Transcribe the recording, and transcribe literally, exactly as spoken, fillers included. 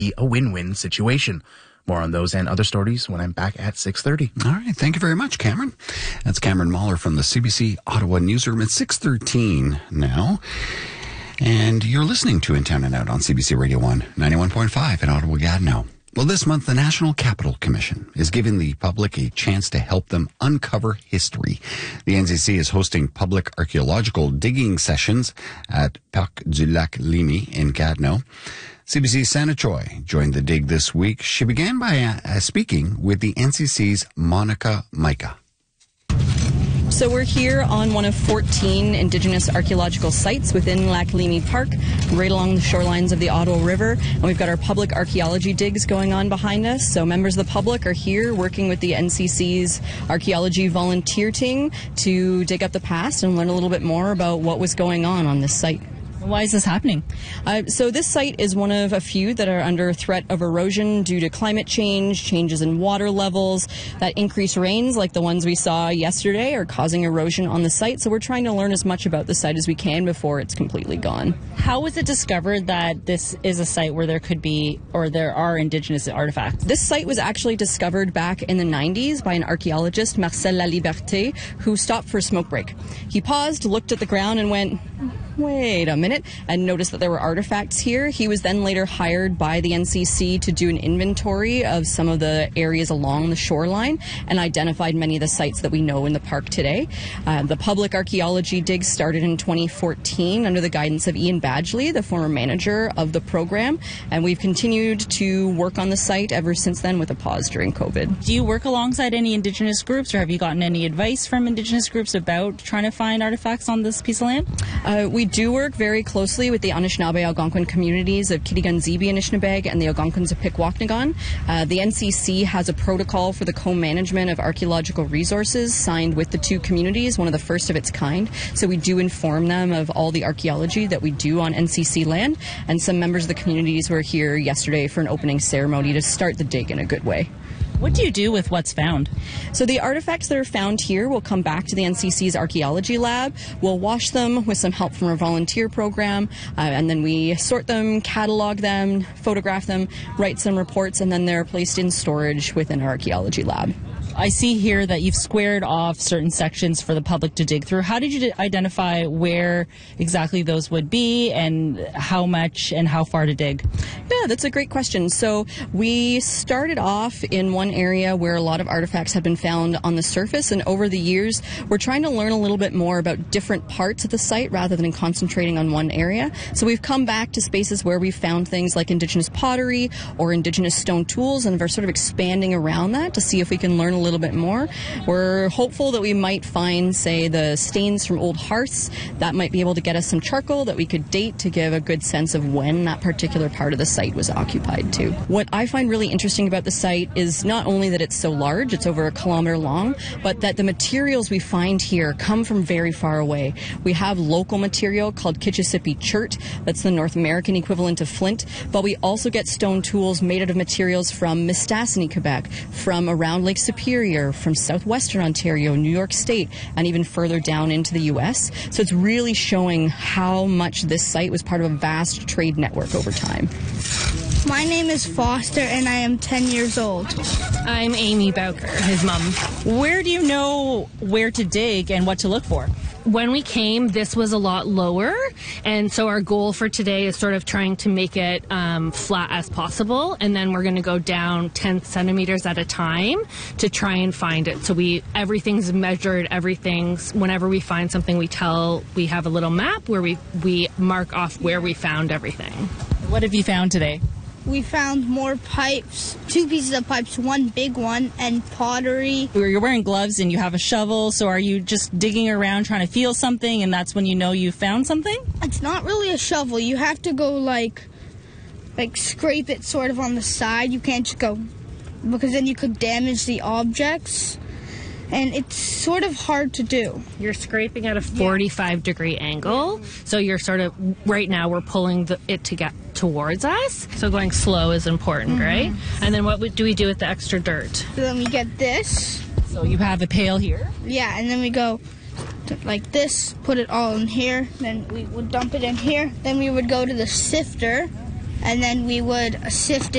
a win-win situation. More on those and other stories when I'm back at six thirty. All right. Thank you very much, Cameron. That's Cameron Mahler from the C B C Ottawa Newsroom at six thirteen now. And you're listening to In Town and Out on C B C Radio one, ninety-one point five in Ottawa-Gatineau. Well, this month, the National Capital Commission is giving the public a chance to help them uncover history. The N C C is hosting public archaeological digging sessions at Parc du Lac Limy in Gatineau. C B C's Sana Choi joined the dig this week. She began by uh, speaking with the N C C's Monica Micah. So we're here on one of fourteen Indigenous archaeological sites within Lac Limy Park, right along the shorelines of the Ottawa River. And we've got our public archaeology digs going on behind us. So members of the public are here working with the N C C's archaeology volunteer team to dig up the past and learn a little bit more about what was going on on this site. Why is this happening? Uh, so this site is one of a few that are under threat of erosion due to climate change, changes in water levels, that increased rains like the ones we saw yesterday are causing erosion on the site. So we're trying to learn as much about the site as we can before it's completely gone. How was it discovered that this is a site where there could be, or there are Indigenous artifacts? This site was actually discovered back in the nineties by an archaeologist, Marcel Laliberté, who stopped for a smoke break. He paused, looked at the ground and went, wait a minute, and noticed that there were artifacts here. He was then later hired by the N C C to do an inventory of some of the areas along the shoreline and identified many of the sites that we know in the park today. Uh, the public archaeology dig started in twenty fourteen under the guidance of Ian Badgley, the former manager of the program, and we've continued to work on the site ever since then with a pause during COVID. Do you work alongside any Indigenous groups, or have you gotten any advice from Indigenous groups about trying to find artifacts on this piece of land? Uh, we do work very closely with the Anishinaabe Algonquin communities of Kitigan-Zibi Anishinaabeg and the Algonquins of Pikwakanagan. Uh, the N C C has a protocol for the co-management of archaeological resources signed with the two communities, one of the first of its kind. So we do inform them of all the archaeology that we do on N C C land, and some members of the communities were here yesterday for an opening ceremony to start the dig in a good way. What do you do with what's found? So the artifacts that are found here will come back to the N C C's archaeology lab. We'll wash them with some help from our volunteer program, uh, and then we sort them, catalog them, photograph them, write some reports, and then they're placed in storage within our archaeology lab. I see here that you've squared off certain sections for the public to dig through. How did you identify where exactly those would be and how much and how far to dig? Yeah, that's a great question. So we started off in one area where a lot of artifacts have been found on the surface, and over the years we're trying to learn a little bit more about different parts of the site rather than concentrating on one area. So we've come back to spaces where we've found things like Indigenous pottery or Indigenous stone tools, and we're sort of expanding around that to see if we can learn a little bit more. We're hopeful that we might find, say, the stains from old hearths. That might be able to get us some charcoal that we could date to give a good sense of when that particular part of the site was occupied too. What I find really interesting about the site is not only that it's so large, it's over a kilometer long, but that the materials we find here come from very far away. We have local material called Kitchissippi chert, that's the North American equivalent of flint, but we also get stone tools made out of materials from Mistassini, Quebec, from around Lake Superior, from southwestern Ontario, New York State, and even further down into the U S. So it's really showing how much this site was part of a vast trade network over time. My name is Foster, and I am ten years old. I'm Amy Bowker, his mom. Where do you know where to dig and what to look for? When we came, this was a lot lower, and so our goal for today is sort of trying to make it um, flat as possible, and then we're going to go down ten centimeters at a time to try and find it. So we everything's measured, everything's, whenever we find something, we tell, we have a little map where we, we mark off where we found everything. What have you found today? We found more pipes, two pieces of pipes, one big one, and pottery. You're wearing gloves and you have a shovel, so are you just digging around trying to feel something, and that's when you know you found something? It's not really a shovel. You have to go, like, like scrape it sort of on the side. You can't just go, because then you could damage the objects. And it's sort of hard to do. You're scraping at a forty-five yeah. degree angle, so you're sort of, right now we're pulling the, it to get towards us, so going slow is important, mm-hmm. right? And then what do we do with the extra dirt? So then we get this. So you have a pail here? Yeah, and then we go to, like this, put it all in here, then we would dump it in here, then we would go to the sifter, and then we would sift it.